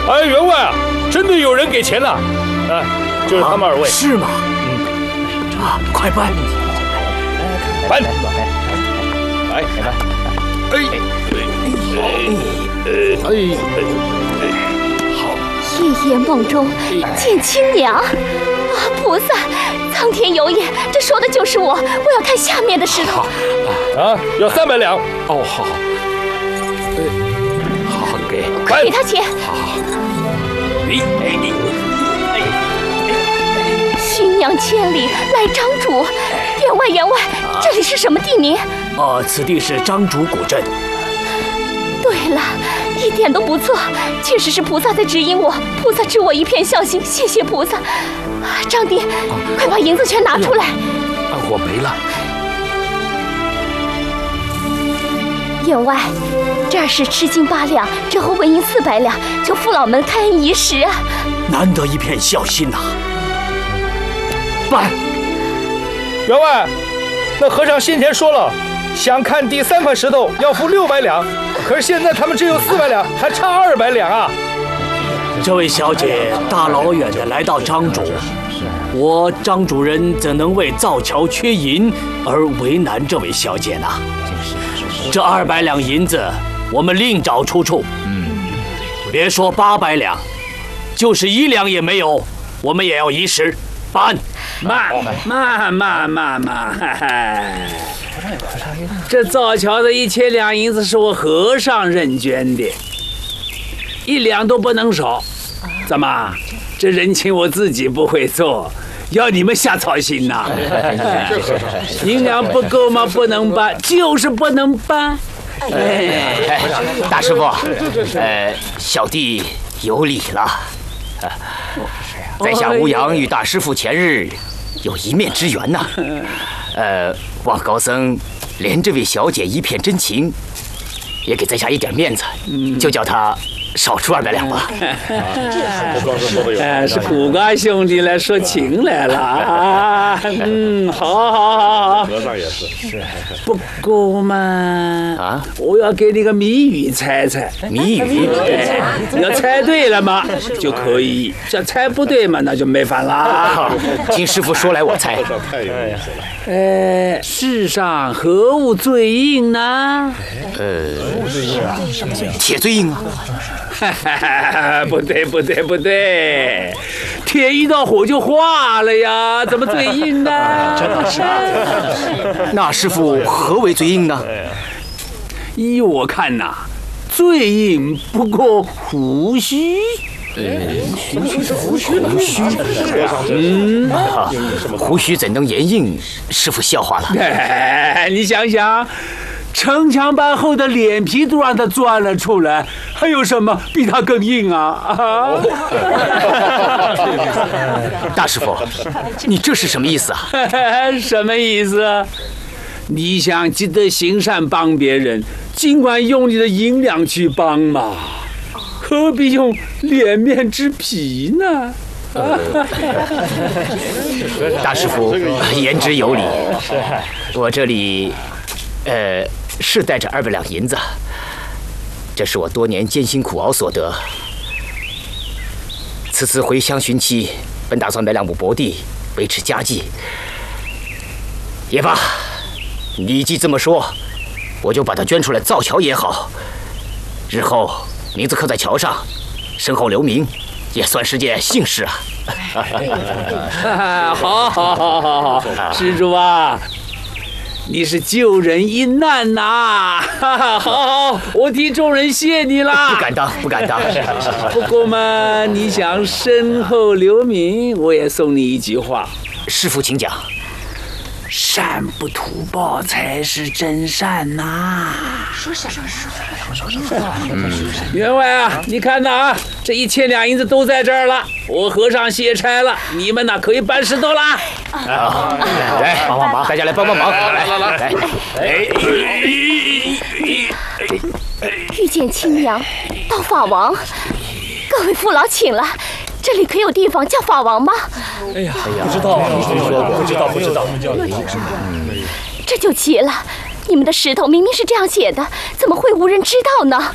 哎，员外啊，真的有人给钱了，哎，就是他们2位。 是吗？快搬！ 搬！来， 夜夜梦中见亲娘啊！菩萨，苍天有眼，这说的就是我。我要看下面的石头。 啊，要300两。 哦，好，好，给。 快给他钱。寻娘千里来张主，员外，这里是什么地名？ 此地是张主古镇。 对了，一点都不错，确实是菩萨在指引我，菩萨知我一片孝心，谢谢菩萨。张弟，快把银子全拿出来。 我没了。 员外，这儿是吃金8两，折合纹银400两，求父老们开恩110啊！ 难得一片孝心呐！办。 员外，那和尚先前说了，想看第3块石头要付600两，可是现在他们只有400两，还差200两啊！ 这位小姐大老远的来到张主，我张主人怎能为造桥缺银而为难这位小姐呢？这200两银子，我们另找出处。别说800两，就是1两也没有，我们也要110。办。 慢，这造桥的1000两银子是我和尚认捐的，1两都不能少。怎么？这人情我自己不会做，要你们瞎操心呐！银两不够吗？不能搬，就是不能搬。 大师傅，小弟有礼了。在下吴阳与大师傅前日有一面之缘呐。望高僧怜这位小姐一片真情，也给在下一点面子，就叫他少出200两吧。 是苦瓜兄弟来说情来了啊！好。 和尚也是。 不够嘛？我要给你个谜语猜猜。 谜语？ 你要猜对了嘛就可以，这猜不对嘛那就没法啦。 听师傅说来我猜。 世上何物最硬呢？ 铁最硬啊。 不对，铁一到火就化了呀，怎么最硬呢？ 那师傅何为最硬呢？ 依我看呐，最硬不过胡须。 胡须怎能言硬？师傅笑话了。 你想想。城墙板后的脸皮都让他钻了出来，还有什么比他更硬啊？ 大师傅，你这是什么意思啊？ 什么意思？你想积德行善帮别人，尽管用你的银两去帮嘛，何必用脸面之皮呢？ 大师傅言之有理，我这里是带着200两银子，这是我多年艰辛苦熬所得。此次回乡寻妻，本打算买2亩薄地维持家计。也罢，你既这么说，我就把它捐出来造桥也好。日后名字刻在桥上，身后留名，也算是件幸事啊。 好，施主啊。你是救人一难呐！好，我替众人谢你啦！ 不敢当。 不过嘛，你想身后留名，我也送你一句话。 师父请讲。 善不图报才是真善呐！说。员外啊，你看呐啊，这1000两银子都在这儿了，我和尚卸差了，你们呢可以搬石头啦！ 来帮忙，大家来帮忙！来！ 遇见亲娘，到法王，各位父老请了。这里可有地方叫法王吗？ 哎呀，不知道，不知道。 这就奇了，你们的石头明明是这样写的，怎么会无人知道呢？